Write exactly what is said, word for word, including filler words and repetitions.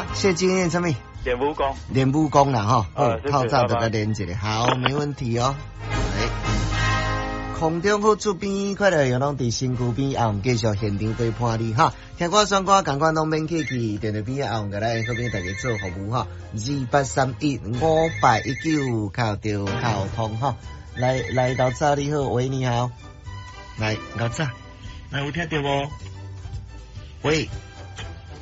谢金念什么？ 练武功。 练武功啦哈， 呃， 透早就个练一个，好，没问题哦。来，空中好厝边，快乐又拢伫身躯边，啊，我们继续现场对判你哈。听歌选歌，感官拢免客气，电话边啊，我们来嗰边大家做服务哈。二八三一五八一九，靠着靠通哈。来来到这里好，喂，你好，来老早，来有听到无？喂。